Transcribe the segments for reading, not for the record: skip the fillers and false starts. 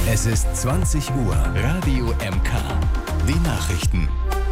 Es ist 20 Uhr. Radio MK. Die Nachrichten.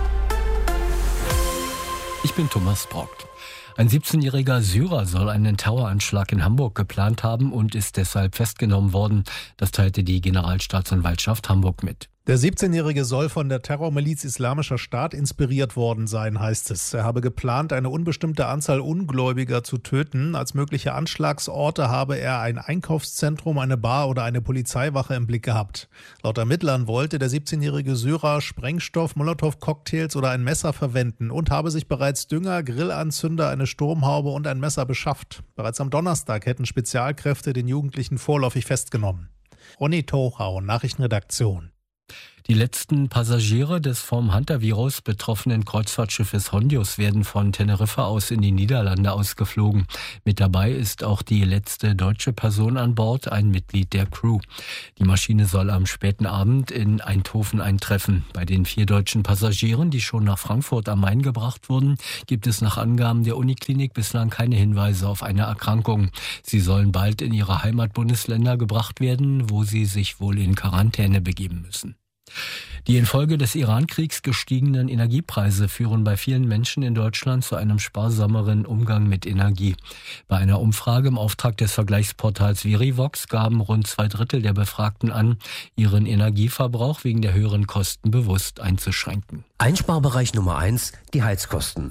Ich bin Thomas Brockt. Ein 17-jähriger Syrer soll einen Terroranschlag in Hamburg geplant haben und ist deshalb festgenommen worden. Das teilte die Generalstaatsanwaltschaft Hamburg mit. Der 17-Jährige soll von der Terrormiliz Islamischer Staat inspiriert worden sein, heißt es. Er habe geplant, eine unbestimmte Anzahl Ungläubiger zu töten. Als mögliche Anschlagsorte habe er ein Einkaufszentrum, eine Bar oder eine Polizeiwache im Blick gehabt. Laut Ermittlern wollte der 17-jährige Syrer Sprengstoff, Molotow-Cocktails oder ein Messer verwenden und habe sich bereits Dünger, Grillanzünder, eine Sturmhaube und ein Messer beschafft. Bereits am Donnerstag hätten Spezialkräfte den Jugendlichen vorläufig festgenommen. Ronny Tochau, Nachrichtenredaktion. Die letzten Passagiere des vom Hantavirus betroffenen Kreuzfahrtschiffes Hondius werden von Teneriffa aus in die Niederlande ausgeflogen. Mit dabei ist auch die letzte deutsche Person an Bord, ein Mitglied der Crew. Die Maschine soll am späten Abend in Eindhoven eintreffen. Bei den 4 deutschen Passagieren, die schon nach Frankfurt am Main gebracht wurden, gibt es nach Angaben der Uniklinik bislang keine Hinweise auf eine Erkrankung. Sie sollen bald in ihre Heimatbundesländer gebracht werden, wo sie sich wohl in Quarantäne begeben müssen. Die infolge des Iran-Kriegs gestiegenen Energiepreise führen bei vielen Menschen in Deutschland zu einem sparsameren Umgang mit Energie. Bei einer Umfrage im Auftrag des Vergleichsportals Verivox gaben rund 2/3 der Befragten an, ihren Energieverbrauch wegen der höheren Kosten bewusst einzuschränken. Einsparbereich Nummer 1, die Heizkosten.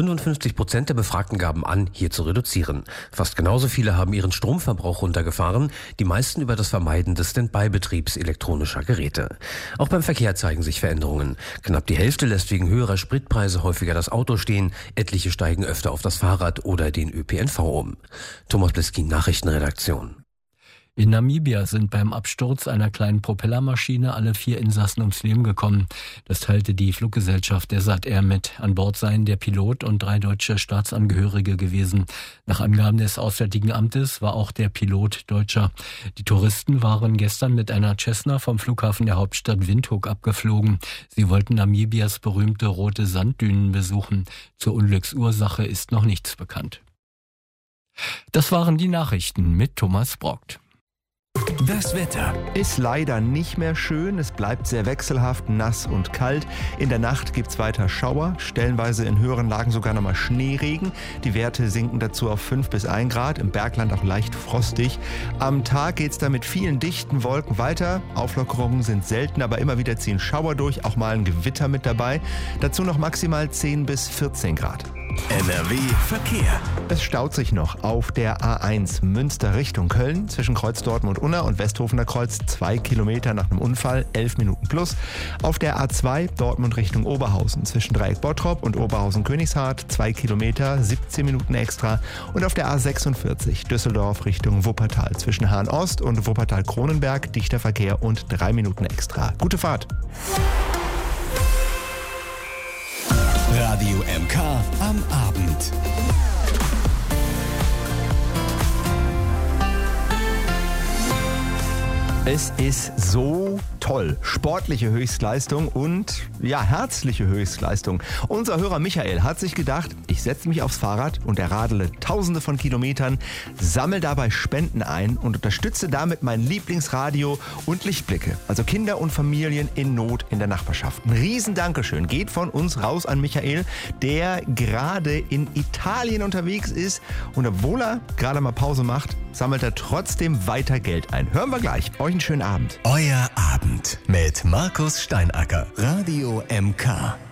55% der Befragten gaben an, hier zu reduzieren. Fast genauso viele haben ihren Stromverbrauch runtergefahren, die meisten über das Vermeiden des Standby-Betriebs elektronischer Geräte. Auch beim Verkehr zeigen sich Veränderungen. Knapp die Hälfte lässt wegen höherer Spritpreise häufiger das Auto stehen, etliche steigen öfter auf das Fahrrad oder den ÖPNV um. Thomas Bliskin, Nachrichtenredaktion. In Namibia sind beim Absturz einer kleinen Propellermaschine alle 4 Insassen ums Leben gekommen. Das teilte die Fluggesellschaft Desert Air mit. An Bord seien der Pilot und 3 deutsche Staatsangehörige gewesen. Nach Angaben des Auswärtigen Amtes war auch der Pilot Deutscher. Die Touristen waren gestern mit einer Cessna vom Flughafen der Hauptstadt Windhoek abgeflogen. Sie wollten Namibias berühmte rote Sanddünen besuchen. Zur Unglücksursache ist noch nichts bekannt. Das waren die Nachrichten mit Thomas Brockt. Das Wetter ist leider nicht mehr schön. Es bleibt sehr wechselhaft, nass und kalt. In der Nacht gibt es weiter Schauer, stellenweise in höheren Lagen sogar nochmal Schneeregen. Die Werte sinken dazu auf 5 bis 1 Grad, im Bergland auch leicht frostig. Am Tag geht es dann mit vielen dichten Wolken weiter. Auflockerungen sind selten, aber immer wieder ziehen Schauer durch, auch mal ein Gewitter mit dabei. Dazu noch maximal 10 bis 14 Grad. NRW Verkehr. Es staut sich noch auf der A1 Münster Richtung Köln zwischen Kreuz Dortmund-Unna und Westhofener Kreuz 2 Kilometer nach einem Unfall, 11 Minuten plus. Auf der A2 Dortmund Richtung Oberhausen zwischen Dreieck Bottrop und Oberhausen-Königshardt 2 Kilometer, 17 Minuten extra. Und auf der A46 Düsseldorf Richtung Wuppertal zwischen Hahn-Ost und Wuppertal-Kronenberg dichter Verkehr und 3 Minuten extra. Gute Fahrt! Radio MK am Abend. Es ist so toll. Sportliche Höchstleistung und herzliche Höchstleistung. Unser Hörer Michael hat sich gedacht, ich setze mich aufs Fahrrad und radele Tausende von Kilometern, sammle dabei Spenden ein und unterstütze damit mein Lieblingsradio und Lichtblicke. Also Kinder und Familien in Not in der Nachbarschaft. Ein riesen Dankeschön geht von uns raus an Michael, der gerade in Italien unterwegs ist und obwohl er gerade mal Pause macht, sammelt er trotzdem weiter Geld ein. Hören wir gleich. Euch einen schönen Abend. Euer Abend mit Markus Steinacker. Radio MK.